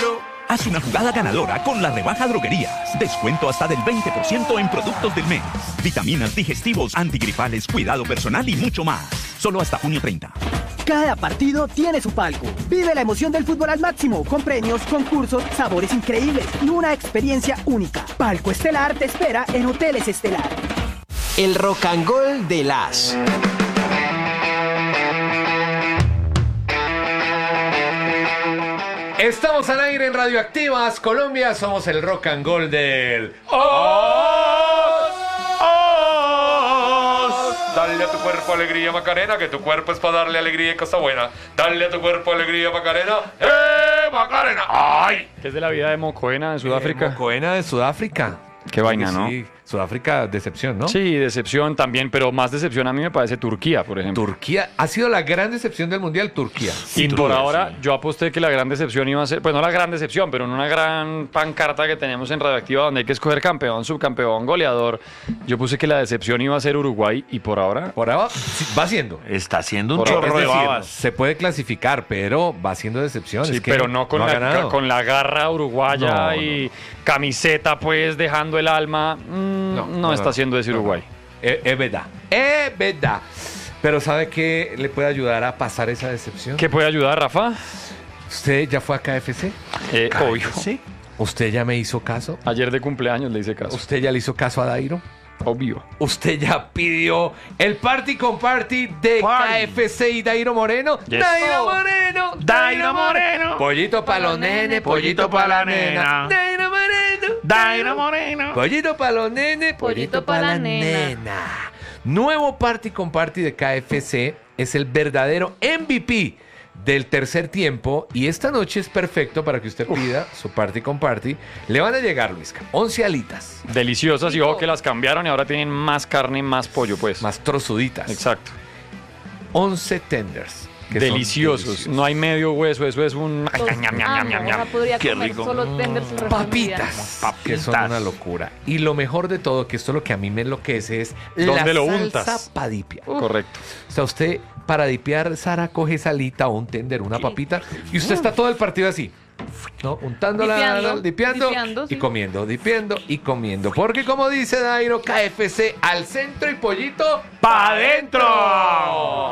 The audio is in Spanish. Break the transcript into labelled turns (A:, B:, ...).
A: Haz una jugada ganadora con la rebaja Droguerías. Descuento hasta del 20% en productos del mes. Vitaminas, digestivos, antigripales, cuidado personal y mucho más. Solo hasta junio 30.
B: Cada partido tiene su palco. Vive la emoción del fútbol al máximo, con premios, concursos, sabores increíbles y una experiencia única. Palco Estelar te espera en Hoteles Estelar.
C: El rock and roll de las.
D: Estamos al aire en Radioactivas Colombia, somos el rock and roll del... Dale a tu cuerpo alegría, Macarena, que tu cuerpo es para darle alegría y cosa buena. Dale a tu cuerpo alegría, Macarena. Macarena! ¡Ay!
E: ¿Qué es de la vida de Mocoena de Sudáfrica?
D: Mocoena de Sudáfrica.
E: Qué vaina,
D: Sí,
E: ¿no?
D: Sudáfrica, decepción, ¿no?
E: Sí, decepción también, pero más decepción a mí me parece Turquía, por ejemplo.
D: Turquía ha sido la gran decepción del Mundial, Turquía.
E: Y por ahora yo aposté que la gran decepción iba a ser, pues no la gran decepción, pero en una gran pancarta que tenemos en Radioactiva donde hay que escoger campeón, subcampeón, goleador, yo puse que la decepción iba a ser Uruguay y por ahora...
D: Por ahora sí, va siendo.
F: Está haciendo un
E: Por
F: chorro
D: Es
F: de
D: decir,
F: babas.
D: se puede clasificar, pero va siendo decepción.
E: Sí,
D: es que
E: pero no con,
D: ha
E: la,
D: ganado.
E: con la garra uruguaya
D: No,
E: y camiseta pues dejando el alma. No está haciendo ese Uruguay.
D: Es verdad. Es verdad. Pero ¿sabe qué le puede ayudar a pasar esa decepción?
E: ¿Qué puede ayudar, Rafa?
D: ¿Usted ya fue a KFC?
E: Obvio.
F: ¿Sí?
D: ¿Usted ya me hizo caso?
E: Ayer de cumpleaños le hice caso.
D: ¿Usted ya le hizo caso a Dairo?
E: Obvio.
D: ¿Usted ya pidió el party con party de KFC y Dairo Moreno?
E: Yes.
D: ¡Dairo Moreno!
F: Dairo Moreno.
D: Pollito pa' los nenes, pollito pa' la nena. Dairo Moreno.
F: Dairo Moreno.
D: Pollito pa' los nenes, pollito pa' la nena. Nuevo party con party de KFC es el verdadero MVP del tercer tiempo y esta noche es perfecto para que usted pida su party con party. Le van a llegar, Luisca, 11 alitas,
E: Deliciosas y ojo que las cambiaron y ahora tienen más carne, más pollo, pues.
D: más trozuditas,
E: Exacto.
D: 11 tenders. que son
E: Deliciosos.
D: deliciosos.
E: No hay medio hueso, eso es un...
G: Podría
F: Qué
G: comer
F: rico.
G: solo tenders el resto de mi vida.
D: Papitas, que son una locura. Y lo mejor de todo, que esto es lo que a mí me enloquece, es
E: ¿Dónde
D: la
E: lo
D: salsa
E: untas?
D: pa' dipiar.
E: Correcto.
D: O sea, usted para dipear, Sara coge salita o un tender, una papita, y usted está todo el partido así, ¿no? Untándola, dipeando
G: sí.
D: y comiendo, dipiando y comiendo. Porque como dice Dairo, KFC al centro y pollito
F: ¡Pa' adentro!